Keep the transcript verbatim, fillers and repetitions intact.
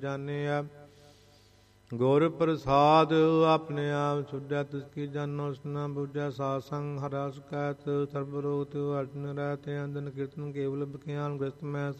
ਜਾਣਿਆ। ਗੁਰ ਪ੍ਰਸਾਦ ਆਪਣੇ ਆਪ ਛੁੱਟਿਆ ਤਿਸ ਕੀ ਜਾਨੋ ਸਨਾ ਬੁਝਾ। ਸਾਧ ਸੰਗ ਹਰਾ ਸਕੈਤ ਸਰਬ ਰੋਗ ਤਿਉ ਅਰਜਨ ਰਹਿ। ਤੇ ਅੰਦਨ ਕੀਰਤਨ ਕੇਵਲ ਬਖਿਆਨ ਗ੍ਰਸਤ ਮੈਂ